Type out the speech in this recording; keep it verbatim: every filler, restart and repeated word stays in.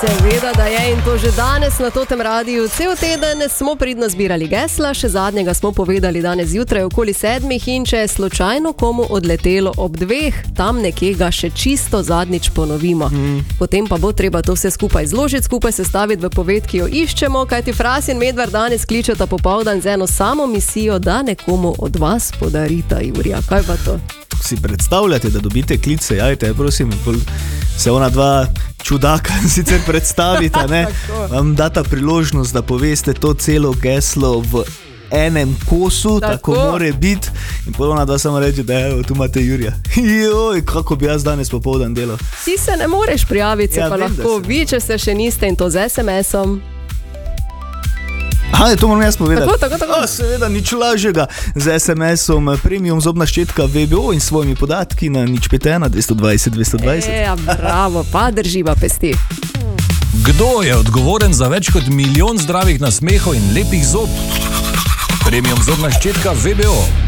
Seveda, da je in to že danes na Totem radiju. Cel teden smo pridno zbirali gesla, še zadnjega smo povedali danes zjutraj okoli sedmih in če je slučajno komu odletelo ob dveh, tam nekje ga še čisto zadnjič ponovimo. Mm. Potem pa bo treba to vse skupaj zložiti, skupaj sestaviti v poved, ki jo iščemo, kajti Fras in Medvard danes kličeta popoldan z eno samo misijo, da nekomu od vas podarita Jurija. Kaj pa to? Si predstavljate, da dobite klice, jajte, prosim, se ona dva čudaka sicer predstavita, ne? Vam data priložnost, da poveste to celo geslo v enem kosu, tako, tako more biti, in potem da samo reči, da evo, tu imate Jurija. Joj, kako bi jaz danes popoldan delal. Ti se ne moreš prijaviti, ja, se pa vem, lahko vi, če se še niste, in to z es em esom. Aha, to moram jaz povedati. Tako, tako, tako. O, seveda, nič lažjega. Z es em esom premium zobna ščetka ve be o in svojimi podatki na nič pet ena dvesto dvajset dvesto dvajset. Ja, bravo, pa drživa pesti. Kdo je odgovoren za več kot milijon zdravih nasmehov in lepih zob? Premium zobna ščetka ve be o.